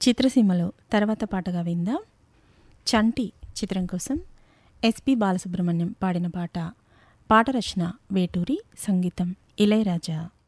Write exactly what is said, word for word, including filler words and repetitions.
చిత్రసీమలో తర్వాత పాటగా విందాం. చంటి చిత్రం కోసం ఎస్పి బాలసుబ్రహ్మణ్యం పాడిన పాట. పాట రచన వేటూరి, సంగీతం ఇళయరాజా.